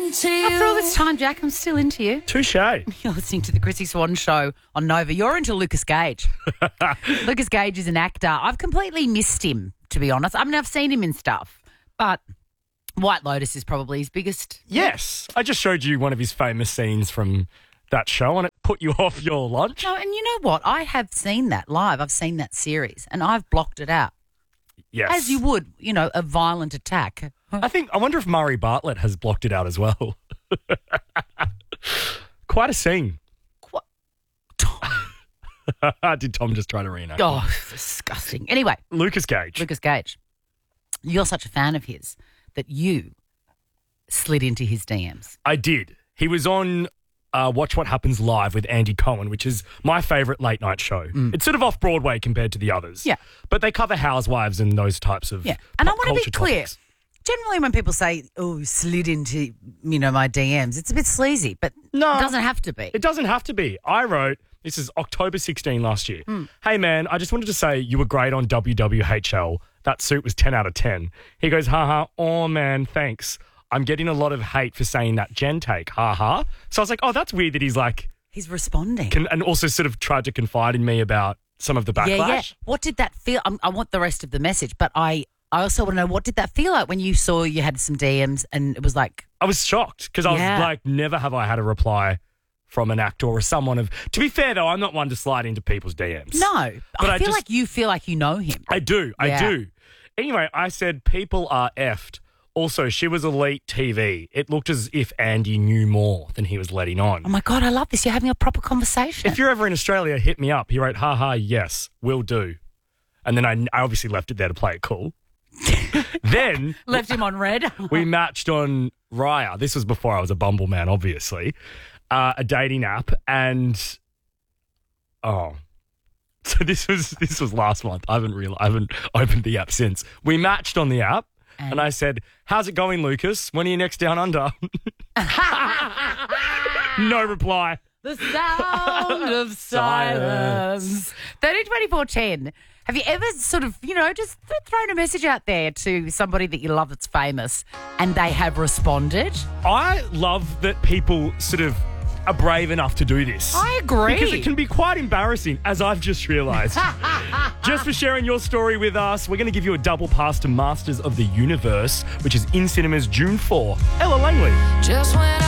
into you. After all this time, Jack, I'm still into you. Touche. You're listening to the Chrissy Swan Show on Nova. You're into Lucas Gage. Lucas Gage is an actor. I've completely missed him, to be honest. I mean, I've seen him in stuff, but White Lotus is probably his biggest. Yes. I just showed you one of his famous scenes from that show and it put you off your lunch. No, and you know what? I have seen that live. I've seen that series and I've blocked it out. Yes. As you would, a violent attack. I wonder if Murray Bartlett has blocked it out as well. Quite a scene. Did Tom just try to reenact? Oh, disgusting. Anyway. Lucas Gage. You're such a fan of his that you slid into his DMs. I did. He was on Watch What Happens Live with Andy Cohen, which is my favourite late night show. It's sort of off Broadway compared to the others. Yeah. But they cover housewives and those types of And I want to be clear. Topics. Generally, when people say, slid into, my DMs, it's a bit sleazy, but No. it doesn't have to be. It doesn't have to be. I wrote, this is October 16 last year. Hey, man, I just wanted to say you were great on WWHL. That suit was 10 out of 10. He goes, haha, oh, man, thanks. I'm getting a lot of hate for saying that Jen take, haha. So I was like, oh, that's weird that he's like... He's responding. And also sort of tried to confide in me about some of the backlash. Yeah. What did that feel? I want the rest of the message, but I also want to know, what did that feel like when you saw you had some DMs and it was like... I was shocked because I was like, never have I had a reply from an actor or someone of... To be fair, though, I'm not one to slide into people's DMs. No, but I feel like you feel like you know him. I do. Anyway, I said, people are effed. Also, she was elite TV. It looked as if Andy knew more than he was letting on. Oh, my God, I love this. You're having a proper conversation. If you're ever in Australia, hit me up. He wrote, haha, yes, will do. And then I obviously left it there to play it cool. Then... Left him on red. We matched on Raya. This was before I was a Bumble man, obviously. A dating app. And, so this was last month. I haven't opened the app since. We matched on the app. And I said, how's it going, Lucas? When are you next down under? No reply. The sound of silence. 30-24-10. Have you ever sort of, just thrown a message out there to somebody that you love that's famous and they have responded? I love that people sort of are brave enough to do this. I agree. Because it can be quite embarrassing, as I've just realised. Just for sharing your story with us, we're going to give you a double pass to Masters of the Universe, which is in cinemas June 4. Ella Langley. Just when